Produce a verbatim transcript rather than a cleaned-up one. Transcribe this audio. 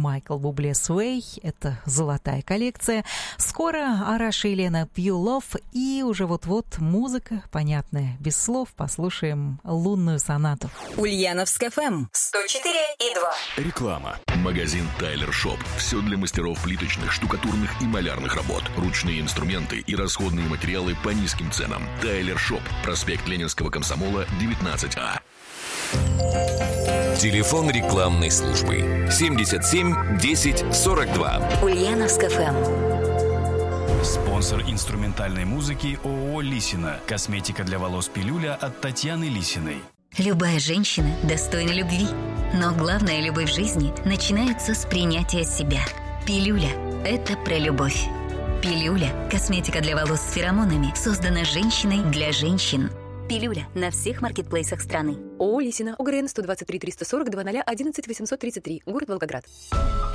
Майкл Бубле «Sway». Это золотая коллекция. Скоро Араш и Елена «Pure Love». И уже вот-вот музыка, понятная, без слов. Послушаем «Лунную сонату». Ульяновск эф эм сто четыре и два. Реклама. Магазин Тайлер Шоп. Все для мастеров плиточных, штукатурных и малярных работ. Ручные инструменты и расходные материалы по низким ценам. Тайлер Шоп. Проспект Ленинского комсомола, девятнадцать А. Телефон рекламной службы семьдесят семь десять сорок два. Ульяновск эф эм. Спонсор инструментальной музыки ООО «Лисина». Косметика для волос «Пилюля» от Татьяны Лисиной. Любая женщина достойна любви. Но главная любовь в жизни начинается с принятия себя. «Пилюля» – это про любовь. «Пилюля» – косметика для волос с феромонами, создана женщиной для женщин. «Пилюля» на всех маркетплейсах страны. ООО «Лисина», ОГРН сто двадцать три триста сорок два ноль одиннадцать восемьсот тридцать три, город Волгоград.